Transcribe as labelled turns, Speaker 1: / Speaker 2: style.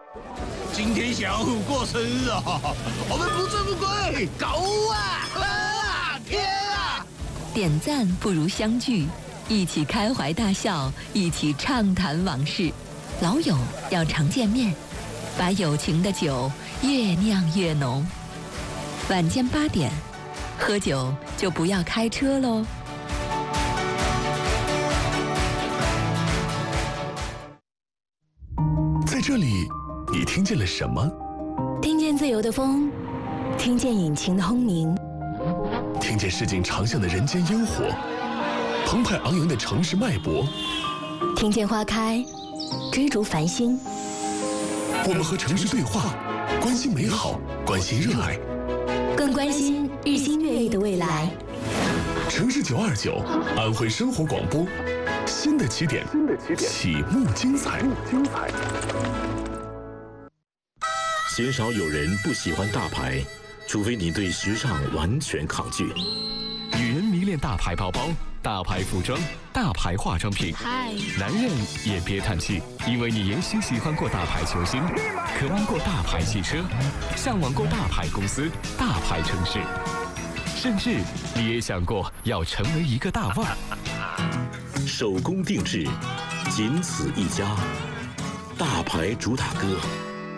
Speaker 1: 今天小虎过生日哦，我们不醉不归，搞啊！天啊！
Speaker 2: 点赞不如相聚，一起开怀大笑，一起畅谈往事。老友要常见面，把友情的酒越酿越浓。晚间8点，喝酒就不要开车喽。
Speaker 3: 在这里，你听见了什么？
Speaker 4: 听见自由的风，听见引擎的轰鸣，
Speaker 3: 听见市井长巷的人间烟火，澎湃昂扬的城市脉搏，
Speaker 4: 听见花开，追逐繁星。
Speaker 3: 我们和城市对话，关心美好，关心热爱，
Speaker 4: 更关心日新月异的未来。
Speaker 3: 城市929，安徽生活广播，新的起点，启幕精彩。
Speaker 5: 鲜少有人不喜欢大牌，除非你对时尚完全抗拒。
Speaker 6: 女人迷恋大牌包包、大牌服装、大牌化妆品。男人也别叹气，因为你也许喜欢过大牌球星，渴望过大牌汽车，向往过大牌公司、大牌城市，甚至你也想过要成为一个大腕。
Speaker 5: 手工定制，仅此一家，大牌主打歌。